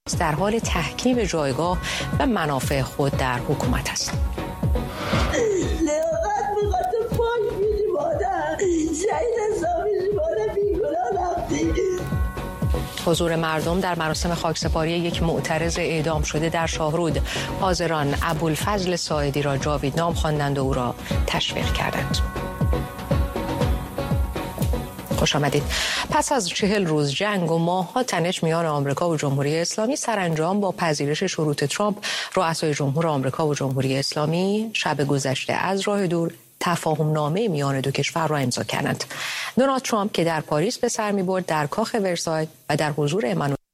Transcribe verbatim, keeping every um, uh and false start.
در حال تحکیم جایگاه و منافع خود در حکومت است. لیاقت میخواد پاک میدی مادر، شهید حسابی مادر بیگناه رفتی. حضور مردم در مراسم خاکسپاری یک معترض اعدام شده در شاهرود، حاضران ابوالفضل ساعدی را جاویدنام خواندند و او را تشویق کردند. خوش آمدید. پس از چهل روز جنگ و ماه‌ها تنش میان آمریکا و جمهوری اسلامی، سرانجام با پذیرش شروط ترامپ، رؤسای جمهور آمریکا و جمهوری اسلامی شب گذشته از راه دور تفاهم نامه میان دو کشور را امضا کردند. دونالد ترامپ که در پاریس به سر می‌برد، در کاخ ورسای و در حضور امانوئل